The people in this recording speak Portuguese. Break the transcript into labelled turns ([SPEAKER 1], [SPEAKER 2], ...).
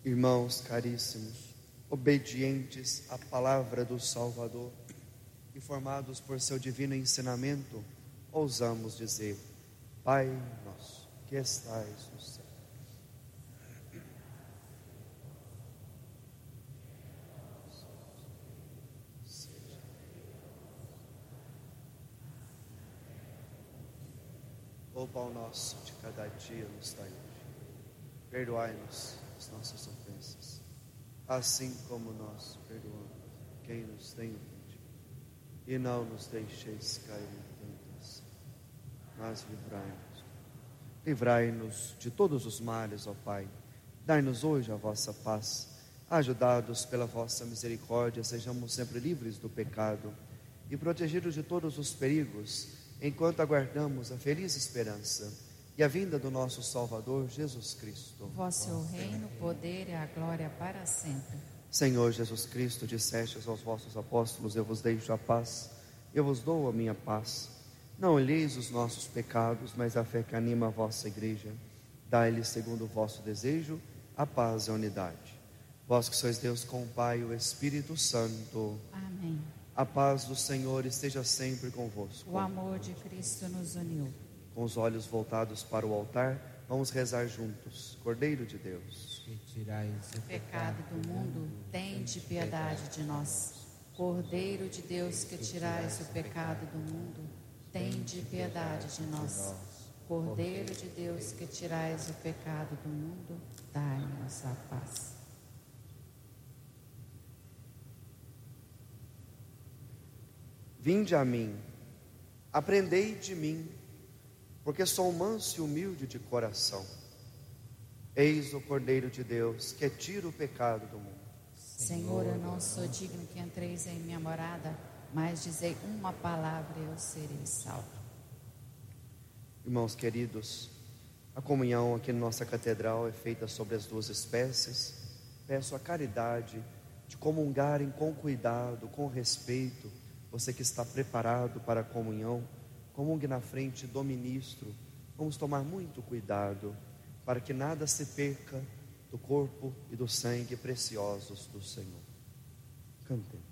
[SPEAKER 1] Irmãos caríssimos, obedientes à palavra do Salvador e formados por seu divino ensinamento, ousamos dizer: Pai nosso, que estais no céu. O pão nosso de cada dia nos dai hoje. Perdoai-nos as nossas ofensas, assim como nós perdoamos quem nos tem ofendido. E não nos deixeis cair em tentação, mas livrai-nos. Livrai-nos de todos os males, ó Pai. Dai-nos hoje a vossa paz. Ajudados pela vossa misericórdia, sejamos sempre livres do pecado e protegidos de todos os perigos, enquanto aguardamos a feliz esperança e a vinda do nosso Salvador Jesus Cristo.
[SPEAKER 2] Vosso é o reino, o poder e a glória para sempre.
[SPEAKER 1] Senhor Jesus Cristo, dissestes aos vossos apóstolos: eu vos deixo a paz, eu vos dou a minha paz. Não olheis os nossos pecados, mas a fé que anima a vossa igreja. Dai-lhe, segundo o vosso desejo, a paz e a unidade. Vós que sois Deus com o Pai e o Espírito Santo.
[SPEAKER 2] Amém.
[SPEAKER 1] A paz do Senhor esteja sempre convosco.
[SPEAKER 2] O amor de Cristo nos uniu.
[SPEAKER 1] Com os olhos voltados para o altar, vamos rezar juntos. Cordeiro de Deus,
[SPEAKER 3] que tirais o
[SPEAKER 2] Pecado do mundo, tende piedade de nós. Cordeiro de Deus, que tirais o pecado do mundo, tende piedade de nós. Cordeiro de Deus, que tirais o pecado do mundo, dai-nos a paz.
[SPEAKER 1] vinde a mim, aprendei de mim, porque sou manso e humilde de coração. Eis o Cordeiro de Deus, que tira o pecado do mundo.
[SPEAKER 2] Senhor, eu não sou digno que entreis em minha morada, mas dizei uma palavra e eu serei salvo.
[SPEAKER 1] Irmãos queridos, a comunhão aqui na nossa catedral é feita sobre as duas espécies. Peço a caridade de comungarem com cuidado, com respeito. Você que está preparado para a comunhão, comungue na frente do ministro. Vamos tomar muito cuidado para que nada se perca do corpo e do sangue preciosos do Senhor. Cantemos.